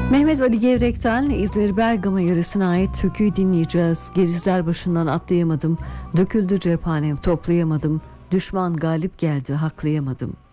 Mehmet Ali Gevrek'ten İzmir Bergama yöresine ait türküyü dinleyeceğiz. Gerizler başından atlayamadım, döküldü cephanem toplayamadım, düşman galip geldi haklayamadım.